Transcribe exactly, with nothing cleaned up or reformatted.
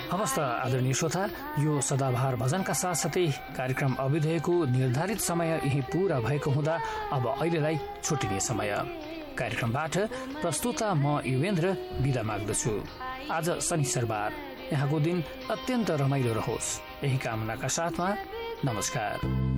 हवस् त आदरणीय श्रोता, यो सदाबहार भजनका साथसाथै कार्यक्रम अभिधेयको निर्धारित समय यही पूरा भएको हुँदा अब अहिलेलाई छुट्टिने समय। कार्यक्रमबाट प्रस्तुता म युवेन्द्र बिदा माग्दछु। आज शनिचरबार, यहाँको दिन अत्यन्त रमाइलो रहोस्, यही कामनाका साथमा नमस्कार।